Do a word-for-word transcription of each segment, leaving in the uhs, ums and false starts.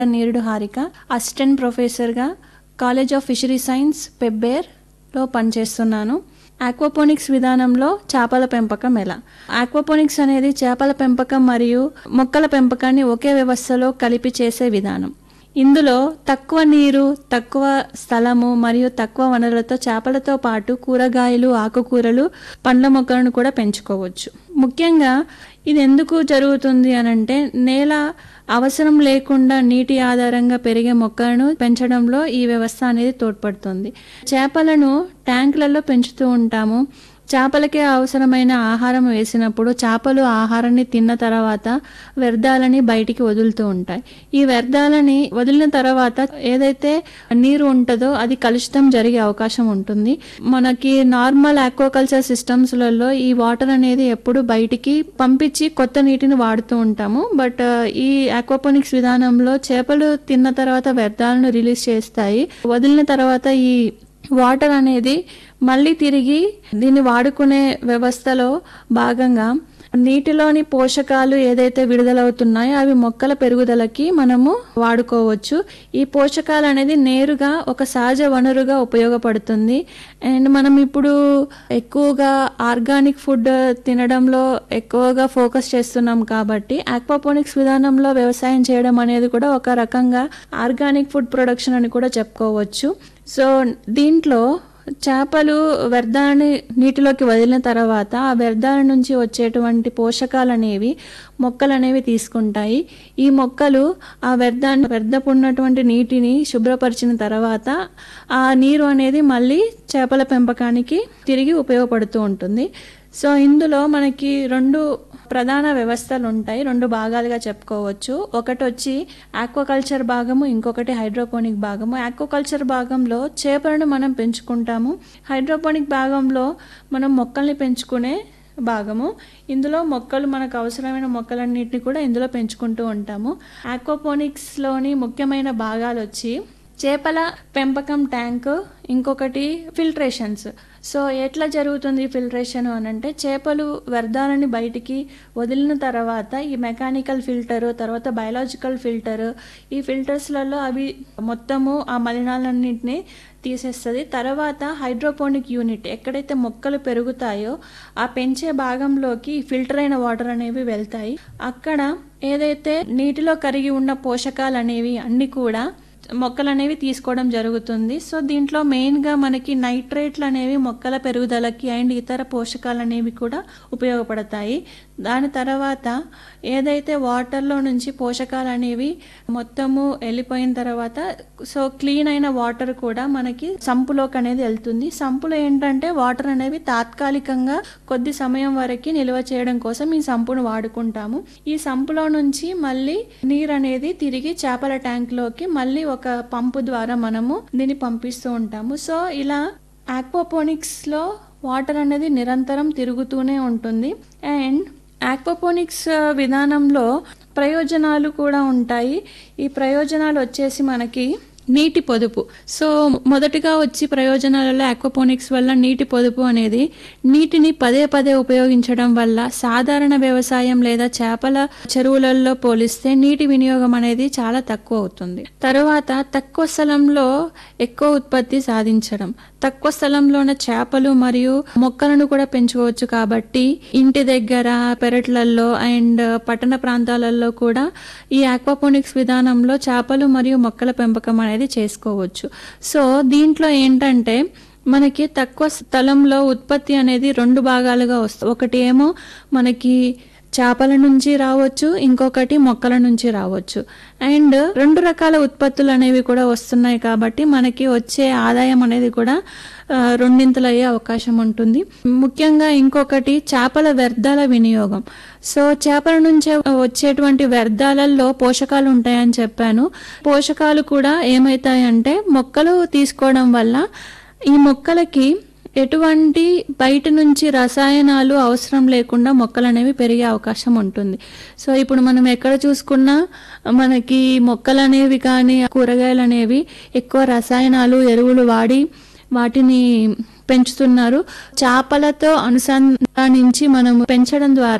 నీరుడు Harika, assistant ప్రొఫెసర్గా college of fishery science పెబ్బేర్లో పనిచేస్తున్నాను. Aquaponics విధానంలో చేపల పెంపకం ఎలా? ఆక్వాపోనిక్స్ అనేది చేపల పెంపకం మరియు మొక్కల పెంపకాన్ని ఒకే వ్యవస్థలో కలిపి చేసే విధానం. ఇందులో తక్కువ నీరు, తక్కువ స్థలము మరియు తక్కువ వనరులతో చేపలతో పాటు కూరగాయలు, ఆకుకూరలు, పండ్ల మొక్కలను కూడా పెంచుకోవచ్చు. ముఖ్యంగా ఇది ఎందుకు జరుగుతుంది అనంటే నేల అవసరం లేకుండా నీటి ఆధారంగా పెరిగే మొక్కలను పెంచడంలో ఈ వ్యవస్థ అనేది తోడ్పడుతుంది. చేపలను ట్యాంకులలో పెంచుతూ ఉంటాము. చేపలకే అవసరమైన ఆహారం వేసినప్పుడు చేపలు ఆహారాన్ని తిన్న తర్వాత వ్యర్థాలని బయటికి వదులుతూ ఉంటాయి. ఈ వ్యర్థాలని వదిలిన తర్వాత ఏదైతే నీరు ఉంటుందో అది కలుషితం జరిగే అవకాశం ఉంటుంది. మనకి నార్మల్ ఆక్వాకల్చర్ సిస్టమ్స్లలో ఈ వాటర్ అనేది ఎప్పుడు బయటికి పంపించి కొత్త నీటిని వాడుతూ ఉంటాము. బట్ ఈ ఆక్వాపోనిక్స్ విధానంలో చేపలు తిన్న తర్వాత వ్యర్థాలను రిలీజ్ చేస్తాయి. వదిలిన తర్వాత ఈ వాటర్ అనేది మళ్ళీ తిరిగి దీన్ని వాడుకునే వ్యవస్థలో భాగంగా నీటిలోని పోషకాలు ఏదైతే విడుదలవుతున్నాయో అవి మొక్కల పెరుగుదలకి మనము వాడుకోవచ్చు. ఈ పోషకాలు అనేది నేరుగా ఒక సహజ వనరుగా ఉపయోగపడుతుంది. అండ్ మనం ఇప్పుడు ఎక్కువగా ఆర్గానిక్ ఫుడ్ తినడంలో ఎక్కువగా ఫోకస్ చేస్తున్నాం కాబట్టి ఆక్వాపోనిక్స్ విధానంలో వ్యవసాయం చేయడం అనేది కూడా ఒక రకంగా ఆర్గానిక్ ఫుడ్ ప్రొడక్షన్ అని కూడా చెప్పుకోవచ్చు. సో దీంట్లో చేపలు వ్యర్థాన్ని నీటిలోకి వదిలిన తర్వాత ఆ వ్యర్థాల నుంచి వచ్చేటువంటి పోషకాలు అనేవి మొక్కలు అనేవి తీసుకుంటాయి. ఈ మొక్కలు ఆ వ్యర్థాన్ని వ్యర్థపున్నటువంటి నీటిని శుభ్రపరిచిన తర్వాత ఆ నీరు అనేది మళ్ళీ చేపల పెంపకానికి తిరిగి ఉపయోగపడుతూ ఉంటుంది. సో ఇందులో మనకి రెండు ప్రధాన వ్యవస్థలు ఉంటాయి. రెండు భాగాలుగా చెప్పుకోవచ్చు. ఒకటి వచ్చి ఆక్వాకల్చర్ భాగము, ఇంకొకటి హైడ్రోపోనిక్ భాగము. ఆక్వాకల్చర్ భాగంలో చేపలను మనం పెంచుకుంటాము. హైడ్రోపోనిక్ భాగంలో మనం మొక్కల్ని పెంచుకునే భాగము. ఇందులో మొక్కలు మనకు అవసరమైన మొక్కలన్నింటినీ కూడా ఇందులో పెంచుకుంటూ ఉంటాము. ఆక్వాపోనిక్స్లోని ముఖ్యమైన భాగాలు వచ్చి చేపల పెంపకం ట్యాంకు, ఇంకొకటి ఫిల్ట్రేషన్స్. సో ఎట్లా జరుగుతుంది ఫిల్ట్రేషన్ అని అంటే చేపలు వ్యర్థాలని బయటికి వదిలిన తర్వాత ఈ మెకానికల్ ఫిల్టరు, తర్వాత బయలాజికల్ ఫిల్టరు, ఈ ఫిల్టర్స్లలో అవి మొత్తము ఆ మలినాలన్నింటినీ తీసేస్తుంది. తర్వాత హైడ్రోపోనిక్ యూనిట్ ఎక్కడైతే మొక్కలు పెరుగుతాయో ఆ పెంచే భాగంలోకి ఫిల్టర్ అయిన వాటర్ అనేవి వెళ్తాయి. అక్కడ ఏదైతే నీటిలో కరిగి ఉన్న పోషకాలు అనేవి అన్నీ కూడా మొక్కలు అనేవి తీసుకోవడం జరుగుతుంది. సో దీంట్లో మెయిన్గా మనకి నైట్రేట్లు అనేవి మొక్కల పెరుగుదలకి అండ్ ఇతర పోషకాలు అనేవి కూడా ఉపయోగపడతాయి. దాని తర్వాత ఏదైతే వాటర్లో నుంచి పోషకాలు అనేవి మొత్తము వెళ్ళిపోయిన తర్వాత సో క్లీన్ అయిన వాటర్ కూడా మనకి సంపులోకి అనేది వెళ్తుంది. సంపులో ఏంటంటే వాటర్ అనేవి తాత్కాలికంగా కొద్ది సమయం వరకు నిల్వ చేయడం కోసం ఈ సంపును వాడుకుంటాము. ఈ సంపులో నుంచి మళ్ళీ నీరు అనేది తిరిగి చేపల ట్యాంక్లోకి మళ్ళీ ఒక పంపు ద్వారా మనము దీన్ని పంపిస్తూ ఉంటాము. సో ఇలా ఆక్వాపోనిక్స్లో వాటర్ అనేది నిరంతరం తిరుగుతూనే ఉంటుంది. అండ్ ఆక్వాపోనిక్స్ విధానంలో ప్రయోజనాలు కూడా ఉంటాయి. ఈ ప్రయోజనాలు వచ్చేసి మనకి నీటి పొదుపు. సో మొదటిగా వచ్చి ప్రయోజనాలలో ఆక్వాపోనిక్స్ వల్ల నీటి పొదుపు అనేది నీటిని పదే పదే ఉపయోగించడం వల్ల సాధారణ వ్యవసాయం లేదా చేపల చెరువులలో పోలిస్తే నీటి వినియోగం అనేది చాలా తక్కువ అవుతుంది. తరువాత తక్కువ స్థలంలో ఎక్కువ ఉత్పత్తి సాధించడం. తక్కువ స్థలంలోనే చేపలు మరియు మొక్కలను కూడా పెంచుకోవచ్చు కాబట్టి ఇంటి దగ్గర, పెరట్లలో అండ్ పట్టణ ప్రాంతాలలో కూడా ఈ ఆక్వాపోనిక్స్ విధానంలో చేపలు మరియు మొక్కల పెంపకం అనేది చేసుకోవచ్చు. సో దీంట్లో ఏంటంటే మనకి తక్కువ స్థలంలో ఉత్పత్తి అనేది రెండు భాగాలుగా వస్తుంది. ఒకటి ఏమో మనకి చేపల నుంచి రావచ్చు, ఇంకొకటి మొక్కల నుంచి రావచ్చు. అండ్ రెండు రకాల ఉత్పత్తులు అనేవి కూడా వస్తున్నాయి కాబట్టి మనకి వచ్చే ఆదాయం అనేది కూడా రెండింతలు అయ్యే అవకాశం ఉంటుంది. ముఖ్యంగా ఇంకొకటి చేపల వ్యర్థాల వినియోగం. సో చేపల నుంచి వచ్చేటువంటి వ్యర్థాలలో పోషకాలు ఉంటాయని చెప్పాను. పోషకాలు కూడా ఏమవుతాయంటే మొక్కలు తీసుకోవడం వల్ల ఈ మొక్కలకి ఎటువంటి బయట నుంచి రసాయనాలు అవసరం లేకుండా మొక్కలు అనేవి పెరిగే అవకాశం ఉంటుంది. సో ఇప్పుడు మనం ఎక్కడ చూసుకున్నా మనకి మొక్కలు అనేవి కానీ కూరగాయలు అనేవి ఎక్కువ రసాయనాలు, ఎరువులు వాడి వాటిని పెంచుతున్నారు. చేపలతో అనుసంధానించి మనం పెంచడం ద్వారా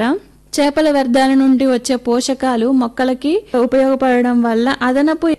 చేపల వ్యర్థాల నుండి వచ్చే పోషకాలు మొక్కలకి ఉపయోగపడడం వల్ల అదనపు